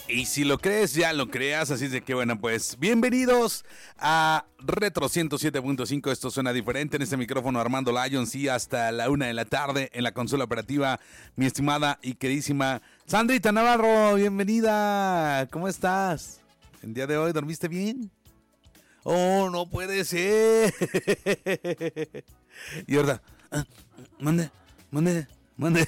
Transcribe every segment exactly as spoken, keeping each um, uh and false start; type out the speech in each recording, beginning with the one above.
Y si lo crees, ya lo creas, así es de que bueno, pues bienvenidos a Retro ciento siete punto cinco, esto suena diferente, en este micrófono Armando Lyons y hasta la una de la tarde en la consola operativa, mi estimada y queridísima Sandrita Navarro, bienvenida, ¿cómo estás? ¿El día de hoy dormiste bien? Oh, no puede ser. Y ahora, ah, mande, mande, mande.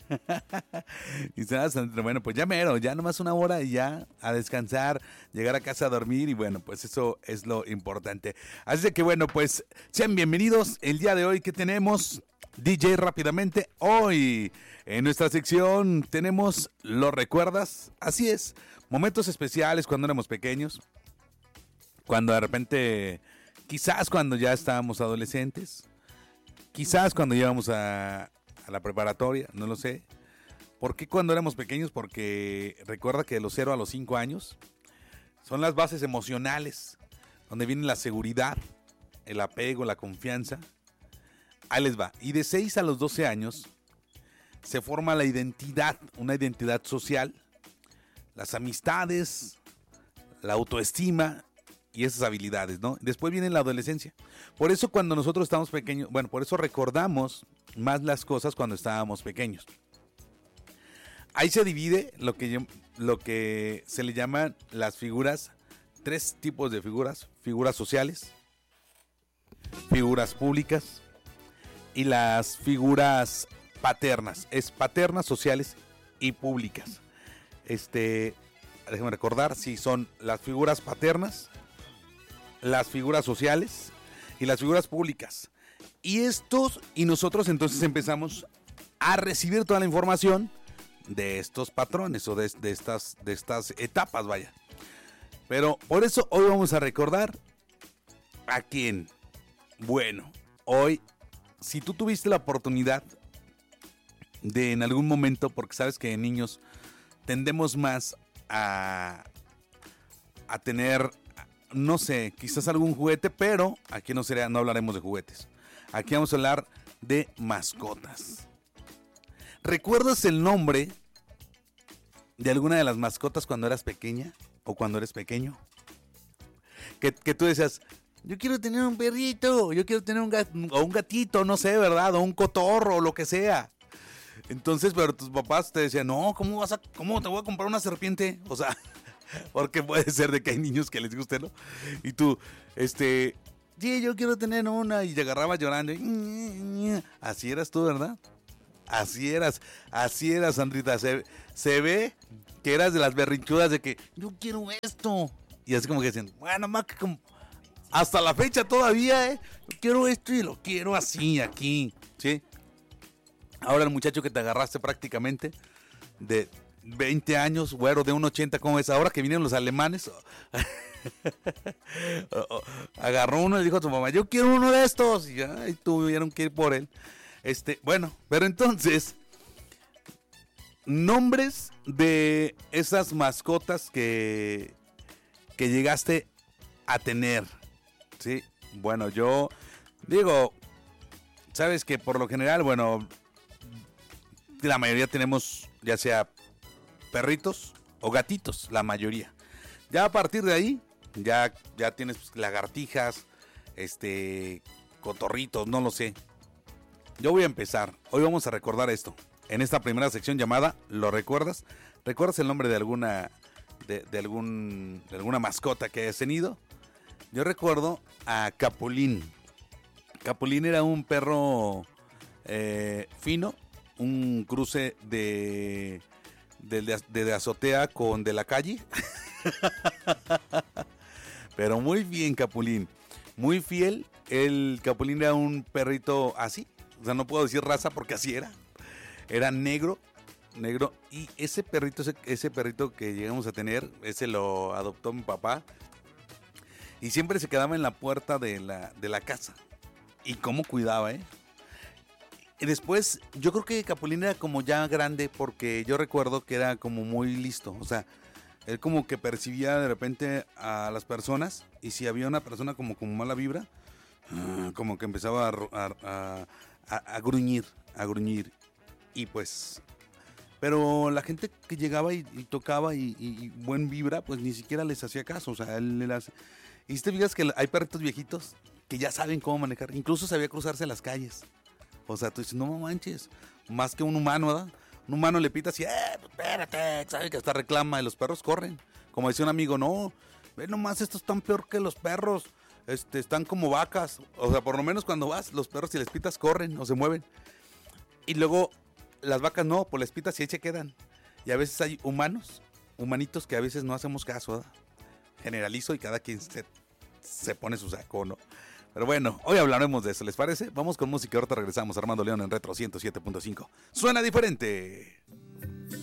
Y sabes, bueno, pues ya mero, ya nomás una hora y ya a descansar, llegar a casa a dormir y bueno, pues eso es lo importante. Así de que bueno, pues sean bienvenidos el día de hoy que tenemos D J rápidamente. Hoy en nuestra sección tenemos ¿lo recuerdas? Así es, momentos especiales cuando éramos pequeños, cuando de repente, quizás cuando ya estábamos adolescentes, quizás cuando íbamos a... a la preparatoria, no lo sé. ¿Por qué cuando éramos pequeños? Porque recuerda que de los cero a los cinco años son las bases emocionales, donde viene la seguridad, el apego, la confianza. Ahí les va. Y de seis a los doce años se forma la identidad, una identidad social, las amistades, la autoestima y esas habilidades, ¿no? Después viene la adolescencia. Por eso cuando nosotros estamos pequeños, bueno, por eso recordamos más las cosas cuando estábamos pequeños. Ahí se divide lo que, yo, lo que se le llaman las figuras, tres tipos de figuras, figuras sociales, figuras públicas y las figuras paternas, es paternas, sociales y públicas. Este, déjenme recordar, si son las figuras paternas, las figuras sociales y las figuras públicas. Y estos, y nosotros entonces empezamos a recibir toda la información de estos patrones o de, de, estas, de estas etapas, vaya. Pero por eso hoy vamos a recordar a quién. Bueno, hoy, si tú tuviste la oportunidad de en algún momento, porque sabes que de niños tendemos más a, a tener, no sé, quizás algún juguete, pero aquí no sería, no hablaremos de juguetes. Aquí vamos a hablar de mascotas. ¿Recuerdas el nombre de alguna de las mascotas cuando eras pequeña o cuando eres pequeño? Que, que tú decías, yo quiero tener un perrito, yo quiero tener un gat, o un gatito, no sé, ¿verdad? O un cotorro, o lo que sea. Entonces, pero tus papás te decían, no, ¿cómo vas a, cómo te voy a comprar una serpiente? O sea, porque puede ser de que hay niños que les guste, ¿no? Y tú, este... sí, yo quiero tener una, y te agarraba llorando. Así eras tú, ¿verdad? Así eras, así eras, Sandrita. Se, se ve que eras de las berrinchudas de que yo quiero esto. Y así como que dicen, bueno, más que como, hasta la fecha todavía, ¿eh? Yo quiero esto y lo quiero así, aquí, ¿sí? Ahora el muchacho que te agarraste prácticamente de veinte años, güero, de uno ochenta, ¿cómo es? Ahora que vienen los alemanes... agarró uno y dijo a su mamá, yo quiero uno de estos, y ya y tuvieron que ir por él. Este, bueno, pero entonces, nombres de esas mascotas que que llegaste a tener, sí. Bueno, yo digo, sabes que por lo general, bueno, la mayoría tenemos ya sea perritos o gatitos, la mayoría. Ya a partir de ahí, ya, ya tienes pues, lagartijas, este, cotorritos, no lo sé. Yo voy a empezar. Hoy vamos a recordar esto. En esta primera sección llamada ¿lo recuerdas? ¿Recuerdas el nombre de alguna, de, de algún, de alguna mascota que hayas tenido? Yo recuerdo a Capulín. Capulín era un perro eh, fino, un cruce de, de, de, de azotea con de la calle. Pero muy bien, Capulín, muy fiel. El Capulín era un perrito así, o sea, no puedo decir raza porque así era. Era negro, negro. Y ese perrito, ese, ese perrito que llegamos a tener, ese lo adoptó mi papá. Y siempre se quedaba en la puerta de la, de la casa. Y cómo cuidaba, ¿eh? Y después, yo creo que Capulín era como ya grande, porque yo recuerdo que era como muy listo, o sea, él como que percibía de repente a las personas, y si había una persona como con mala vibra, como que empezaba a, a, a, a gruñir, a gruñir. Y pues Pero la gente que llegaba y, y tocaba y, y- y buen vibra, pues ni siquiera les hacía caso. O sea, él le las... Y si te fijas que hay perritos viejitos que ya saben cómo manejar. Incluso sabía cruzarse las calles. O sea, tú dices, no manches, más que un humano, ¿verdad? Un humano le pita así, eh, pues, espérate, sabe que hasta reclama y los perros corren. Como decía un amigo, no, ve nomás, estos están peor que los perros, este, están como vacas. O sea, por lo menos cuando vas, los perros si les pitas corren o se mueven. Y luego las vacas no, pues les pitas y ahí se quedan. Y a veces hay humanos, humanitos que a veces no hacemos caso, ¿verdad? Generalizo y cada quien se, se pone su saco, ¿no? Pero bueno, hoy hablaremos de eso, ¿les parece? Vamos con música y ahorita regresamos. Armando León en Retro ciento siete punto cinco. Suena diferente.